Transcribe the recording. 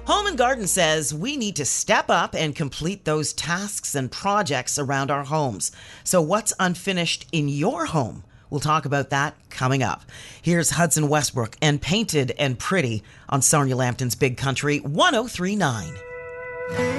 Home and Garden says we need to step up and complete those tasks and projects around our homes. So what's unfinished in your home? We'll talk about that coming up. Here's Hudson Westbrook and Painted and Pretty on Sonia Lambton's Big Country 103.9.